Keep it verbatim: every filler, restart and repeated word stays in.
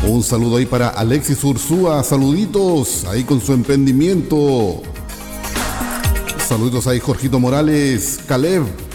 Un saludo ahí para Alexis Ursúa, saluditos ahí con su emprendimiento. Saluditos ahí Jorgito Morales, Caleb.